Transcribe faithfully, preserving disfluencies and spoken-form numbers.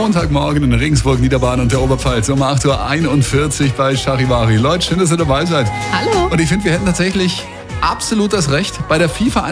Montagmorgen in Regensburg, Niederbayern und der Oberpfalz um acht Uhr einundvierzig bei Charivari. Leute, schön, dass ihr dabei seid. Hallo. Und ich finde, wir hätten tatsächlich absolut das Recht, bei der FIFA